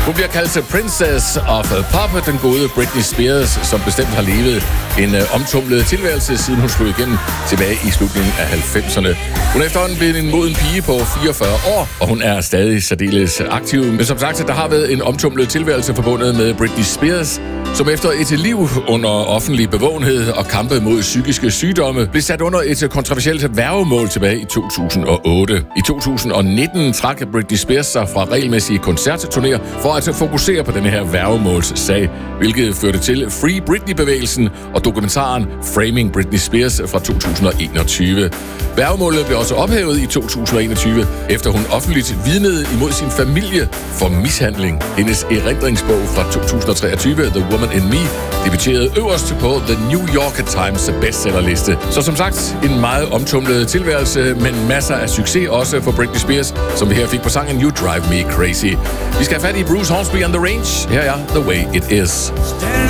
Hun bliver kaldt til Princess of Pop, den gode Britney Spears, som bestemt har levet en omtumlet tilværelse, siden hun slog igennem tilbage i slutningen af 90'erne. Hun er efterhånden blevet en moden pige på 44 år, og hun er stadig særdeles aktiv. Men som sagt, der har været en omtumlet tilværelse forbundet med Britney Spears, som efter et liv under offentlig bevågenhed og kampe mod psykiske sygdomme, blev sat under et kontroversielt værgemål tilbage i 2008. I 2019 trak Britney Spears sig fra regelmæssige koncertturnéer for at fokusere på denne her værgemålssag, hvilket førte til Free Britney-bevægelsen og dokumentaren Framing Britney Spears fra 2021. Værgemålet blev også ophævet i 2021, efter hun offentligt vidnede imod sin familie for mishandling. Hendes erindringsbog fra 2023, The Woman in Me, debuterede øverst på The New York Times bestsellerliste. Så som sagt, en meget omtumlet tilværelse, men masser af succes også for Britney Spears, som vi her fik på sangen You Drive Me Crazy. Vi skal have fat i Bruce Hornsby and the Range. Her er The Way It Is.